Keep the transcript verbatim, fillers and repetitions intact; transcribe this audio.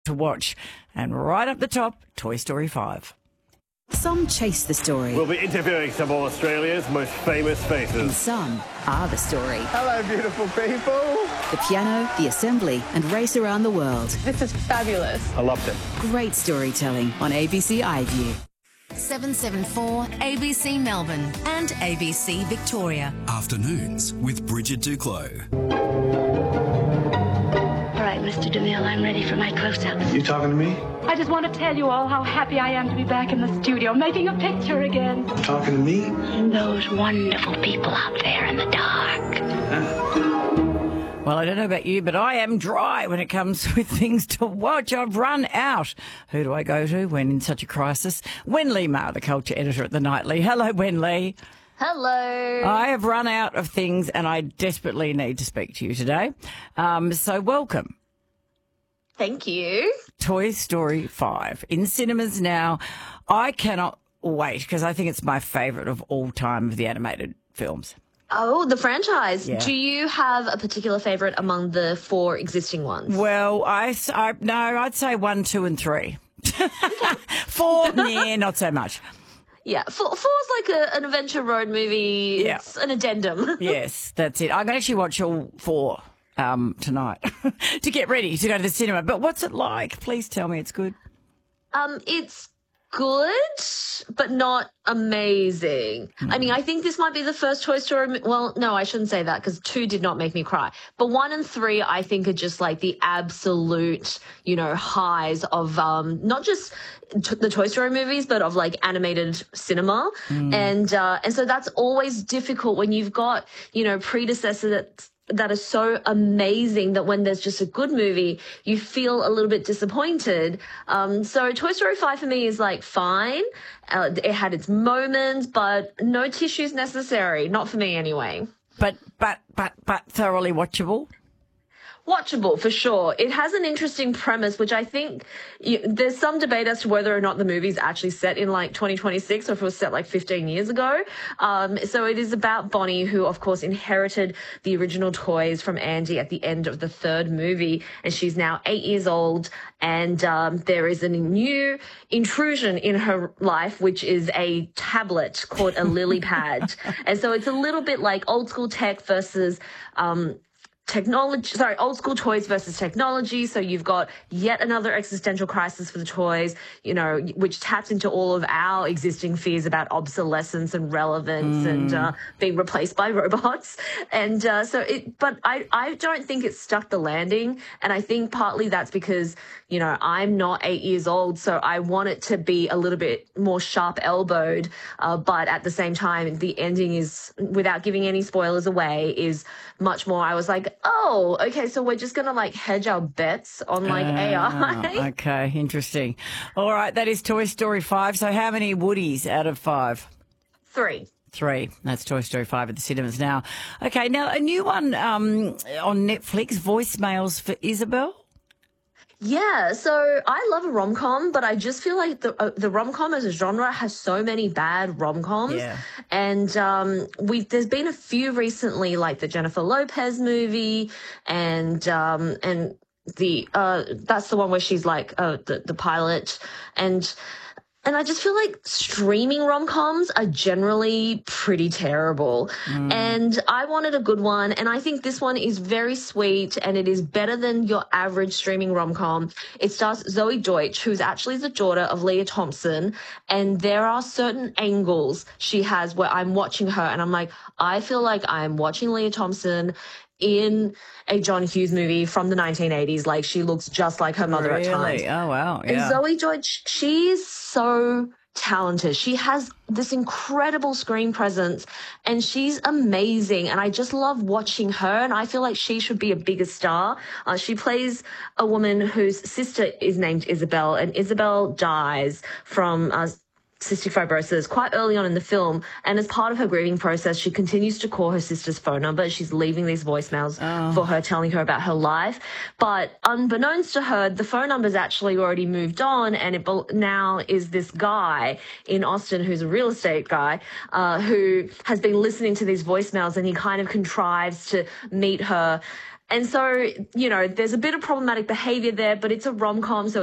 to watch. And right up the top, Toy Story five. Some chase the story. We'll be interviewing some of Australia's most famous faces. And some are the story. Hello, beautiful people. The piano, the assembly, and race around the world. This is fabulous. I loved it. Great storytelling on A B C iView. seven seven four A B C Melbourne and A B C Victoria. Afternoons with Bridget Duclos. All right, Mister DeMille, I'm ready for my close-up. You talking to me? I just want to tell you all how happy I am to be back in the studio, making a picture again. You talking to me? And those wonderful people out there in the dark. Well, I don't know about you, but I am dry when it comes with things to watch. I've run out. Who do I go to when in such a crisis? Wenlee Maher, the culture editor at The Nightly. Hello, Wenlee. Hello. I have run out of things and I desperately need to speak to you today. Um, so welcome. Thank you. Toy Story five in cinemas now. I cannot wait because I think it's my favourite of all time of the animated films. Oh, the franchise. Yeah. Do you have a particular favourite among the four existing ones? Well, I, I no, I'd say one, two, and three. Four, yeah, not so much. Yeah, four, four's like a, an Adventure Road movie. Yeah. It's an addendum. Yes, that's it. I'm going to actually watch all four um, tonight to get ready to go to the cinema. But what's it like? Please tell me it's good. Um, it's good, but not amazing. Mm. I mean, I think this might be the first Toy Story. Well, no, I shouldn't say that because two did not make me cry. But one and three, I think, are just like the absolute, you know, highs of um, not just t- the Toy Story movies, but of like animated cinema. Mm. And uh, and so that's always difficult when you've got, you know, predecessors that. that are so amazing that when there's just a good movie, you feel a little bit disappointed. Um, so Toy Story five for me is like fine. Uh, it had its moments, but no tissues necessary. Not for me anyway. But, but, but, but thoroughly watchable? Watchable, for sure. It has an interesting premise, which I think you, there's some debate as to whether or not the movie's actually set in like twenty twenty-six or if it was set like fifteen years ago. Um, so it is about Bonnie, who of course inherited the original toys from Andy at the end of the third movie. And she's now eight years old. And um, there is a new intrusion in her life, which is a tablet called a lily pad. And so it's a little bit like old school tech versus um technology, sorry, old school toys versus technology. So you've got yet another existential crisis for the toys, you know, which taps into all of our existing fears about obsolescence and relevance mm. and uh, being replaced by robots. And uh, so it, but I, I don't think it stuck the landing. And I think partly that's because, you know, I'm not eight years old. So I want it to be a little bit more sharp elbowed. Uh, but at the same time, the ending is, without giving any spoilers away, is much more, I was like, oh, okay, so we're just going to like hedge our bets on like uh, A I. Okay, interesting. All right, that is Toy Story five. So how many Woodies out of five? Three. Three. That's Toy Story five at the cinemas now. Okay, now a new one um, on Netflix, Voicemails for Isabel. Yeah, so I love a rom-com, but I just feel like the uh, the rom-com as a genre has so many bad rom-coms. Yeah. And um, we there's been a few recently, like the Jennifer Lopez movie, and um, and the uh, that's the one where she's like uh, the the pilot, and. And I just feel like streaming rom-coms are generally pretty terrible. Mm. And I wanted a good one. And I think this one is very sweet and it is better than your average streaming rom-com. It stars Zoe Deutsch, who's actually the daughter of Leah Thompson. And there are certain angles she has where I'm watching her and I'm like, I feel like I'm watching Leah Thompson in a John Hughes movie from the nineteen eighties. Like, she looks just like her mother really? at times. Oh, wow. Yeah. And Zoe Deutsch, she's so talented. She has this incredible screen presence and she's amazing. And I just love watching her. And I feel like she should be a bigger star. Uh, she plays a woman whose sister is named Isabel, and Isabel dies from uh, cystic fibrosis quite early on in the film, and as part of her grieving process she continues to call her sister's phone number. She's leaving these voicemails oh. for her, telling her about her life, but unbeknownst to her, the phone number's actually already moved on, and it be- now is this guy in Austin who's a real estate guy uh, who has been listening to these voicemails, and he kind of contrives to meet her. And so, you know, there's a bit of problematic behavior there, but it's a rom-com, so